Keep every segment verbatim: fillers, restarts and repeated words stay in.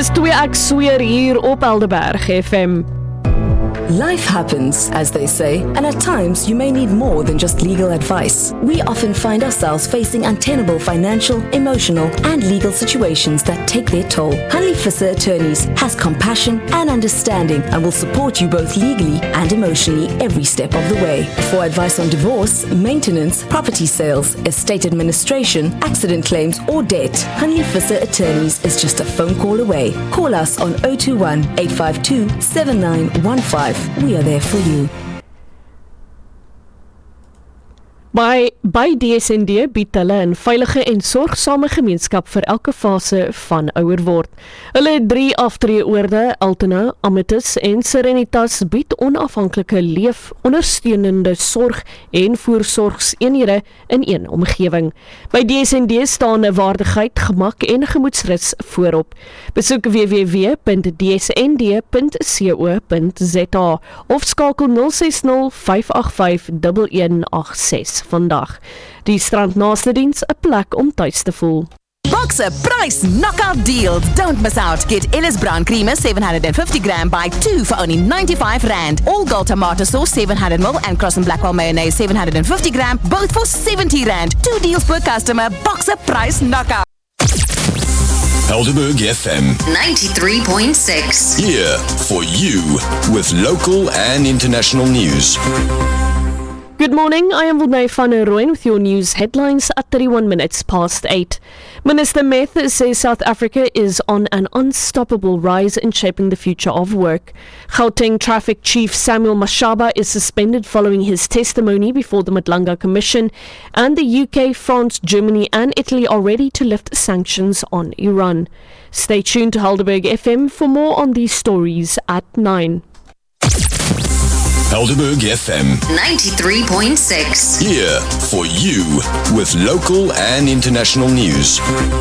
Dis twee ek sweer hier op Helderberg F M. Life happens, as they say, and at times you may need more than just legal advice. We often find ourselves facing untenable financial, emotional, and legal situations that take their toll. Hanley Visser Attorneys has compassion and understanding and will support you both legally and emotionally every step of the way. For advice on divorce, maintenance, property sales, estate administration, accident claims, or debt, Hanley Visser Attorneys is just a phone call away. Call us on zero two one, eight five two, seven nine one five. We are there for you. By, by D S N D bied hulle 'n veilige en sorgsame gemeenskap vir elke fase van ouer word. Hulle drie aftreeoorde, Altona, Ametus en Serenitas bied onafhanklike leef, ondersteunende sorg en voorsorgseenhede in een omgewing. By D S N D staan 'n waardigheid, gemak en gemoedsrus voorop. Besoek w w w punt d s n d punt co punt z a of skakel nul ses nul, vyf agt vyf, een een agt ses. Vandag. Die strandnaaste diens, 'n plek om tuis te voel. Boxer price knockout deals. Don't miss out. Get Ellis Brown Creamer seven hundred fifty gram buy two for only ninety-five rand. All Gold tomato sauce seven hundred milliliters and Cross and Blackwell mayonnaise seven hundred fifty gram both for seventy rand. Two deals per customer. Boxer price knockout. Helderberg F M ninety-three point six. Here for you with local and international news. Good morning, I am Wilnay van der Rooyen with your news headlines at thirty-one minutes past eight. Minister Meth says South Africa is on an unstoppable rise in shaping the future of work. Gauteng Traffic Chief Samuel Mashaba is suspended following his testimony before the Madlanga Commission, and the U K, France, Germany and Italy are ready to lift sanctions on Iran. Stay tuned to Helderberg F M for more on these stories at nine. Helderberg F M ninety-three point six. Here for you with local and international news.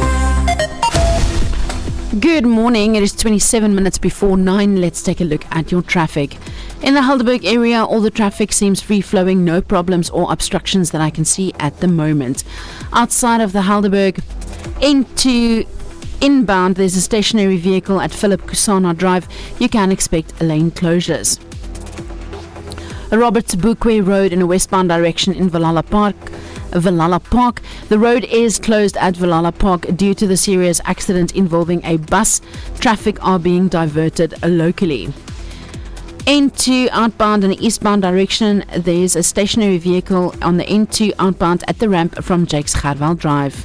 Good morning, it is twenty-seven minutes before nine. Let's take a look at your traffic. In the Helderberg area, all the traffic seems free-flowing, no problems or obstructions that I can see at the moment. Outside of the Helderberg, into inbound, there's a stationary vehicle at Philip Kusana Drive. You can expect lane closures. Robert Bukwe Road in a westbound direction in Valhalla Park. Valhalla Park. The road is closed at Valhalla Park due to the serious accident involving a bus. Traffic are being diverted locally. N two outbound in the eastbound direction, there's a stationary vehicle on the N two outbound at the ramp from Jakes Gerwel Drive.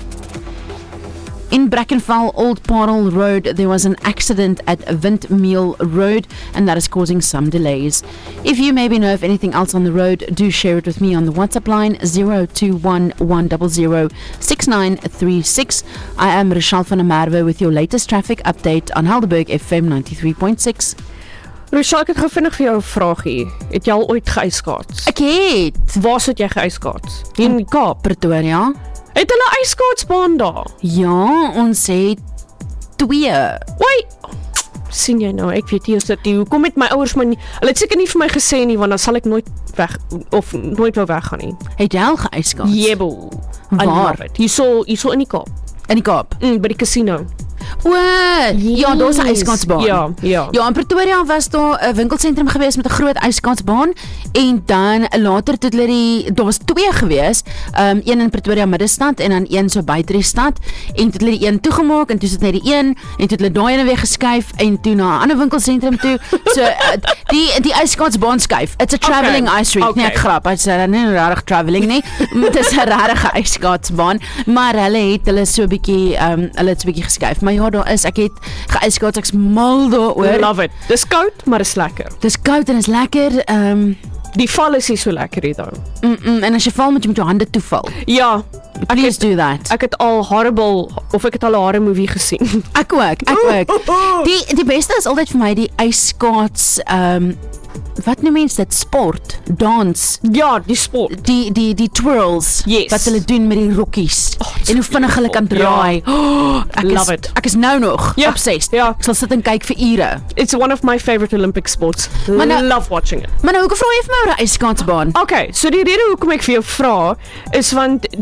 In Brackenfell Old Parel Road, there was an accident at Windmeal Road, and that is causing some delays. If you maybe know of anything else on the road, do share it with me on the WhatsApp line zero two one, one zero zero, six nine three six. I am Rochelle van der Merwe with your latest traffic update on Helderberg F M ninety-three point six. Rochelle, ek het gou vinnig vir jou 'n vraagie. Het jy al ooit geijskaats? Ek het. Waar sit jy geijskaats? Hier in die Kaap, Pretoria. Het hulle ijskaatsbaan daar? Ja, ons het twee. Wai, sien jy nou, ek weet nie of dit nie. Hoekom het my ouers my nie, hulle het seker nie vir my gesê nie, want dan sal ek nooit weg, of nooit wou weggaan nie. Het jy al geijskaats? Jebo. Waar? Hierso, hierso in die Kaap. In die Kaap? Mm, by die casino. O, ja, daar is 'n ijskaatsbaan. Ja, ja. Ja, in Pretoria was daar 'n winkelsentrum gewees met 'n groot ijskaatsbaan en dan later het hulle die daar was twee gewees, um, een in Pretoria Middestad en dan een so buite die stad en het hulle die een toegemaak en toe het net die een en toe het hulle daai ene weer geskuif en toe na 'n ander winkelsentrum toe. So uh, die die ijskaatsbaan skuif. It's a travelling okay. ice rink. Okay. Nee, ek grap. Dit is nie regtig travelling nie. Dit is 'n regte ijskaatsbaan, maar hulle het hulle so 'n bietjie um, hulle het so 'n bietjie geskuif. Maar ja, daar is, ek het geijskaats, ek's mal daaroor. Love it. Dis koud, maar is lekker. Dis koud en is lekker. Um, die val is nie so lekker hier dan. Mm -mm, en as jy val, moet jy met jou hande toeval. Ja. Please het, do that. Ek het al horrible, of ek het al 'n horror movie gesien. Ek ook, ek ook. Die, die beste is altyd vir my die ijskaats, um, wat noem mens dit? Sport, dans. Ja, die sport. Die die die twirls yes. wat hulle doen met die rokkies. Oh, en hoe vinnig hulle kan draai. Ja. Oh, ek Love is, it. Ek is nou nog ja. obsessed. Ja. Ek sal sit en kyk vir ure. It's one of my favorite Olympic sports. Maar nou, love watching it. Maar nou, hoekom vra jy vir my oor 'n ijskaatsbaan? Okay, so die rede hoekom ek vir jou vra is want die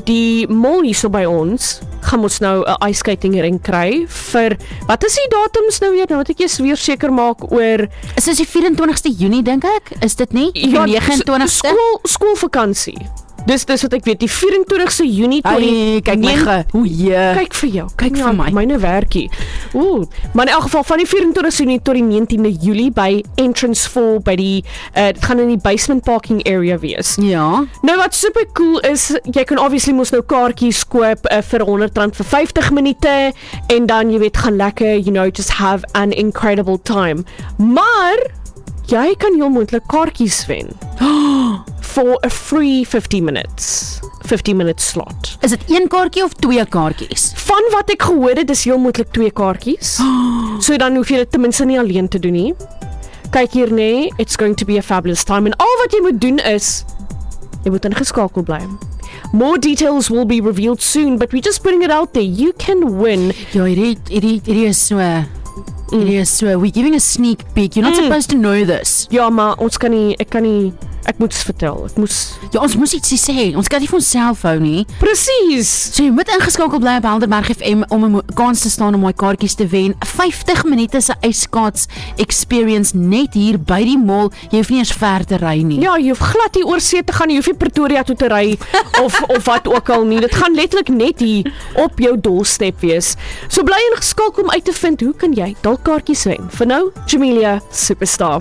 mall hierso by ons gaan ons nou 'n ice skating ring kry vir wat is die datums nou weer? Nou moet ek eers weer seker maak oor Is dit die vyf en twintigste Junie dink ek? Is dit nie? Die ja, nege en twintigste? skool skoolvakansie. Dis dis wat ek weet, die vyf en twintigste Junie tot die Ai, kyk my ge. O jee. Kyk vir jou, Kyk ja, vir my. Myne werkie. Ooh, maar in elk geval van die vyf en twintigste Junie tot die negentiende Julie by Entrance four by die uh, dit gaan in die basement parking area wees. Ja. Nou wat super cool is, jy kan obviously mos nou kaartjies koop uh, vir R honderd vir vyftig minute en dan jy weet gaan lekker, you know, just have an incredible time. Maar jy kan heel moontlik kaartjies wen. For a free fifty minutes. fifty minute slot. Is dit een kaartjie of twee kaartjies? Van wat ek gehoor het, is heel moontlik twee kaartjies. So dan hoef jy dit ten minste nie alleen te doen nie. Kyk hier nê, it's going to be a fabulous time en al wat jy moet doen is jy moet ingeskakel bly. More details will be revealed soon, but we're just putting it out there. You can win. Ja, hierdie hierdie hierdie is so hierdie is so we're giving a sneak peek. You're not mm. supposed to know this. Ja, maar ons kan nie, ek kan nie, ek moet vertel. Ek moes Ja, ons moes iets sê. Ons kan nie vir ons self hou nie. Presies. So jy moet ingeskakel bly op Helderberg F M om 'n kans te staan om my kaartjies te wen. vyftig minute se ijskaats experience net hier by die mall. Jy hoef nie eens ver te ry nie. Ja, jy hoef glad nie oor see te gaan, jy hoef nie Pretoria toe te ry of of wat ook al nie. Dit gaan letterlik net hier op jou doorstep wees. So bly ingeskakel om uit te vind hoe kan jy dalk kaartjies wen. Vir nou, Jamelia Superstar.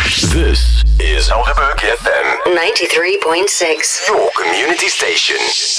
This is Helderberg F M, ninety-three point six. your community station.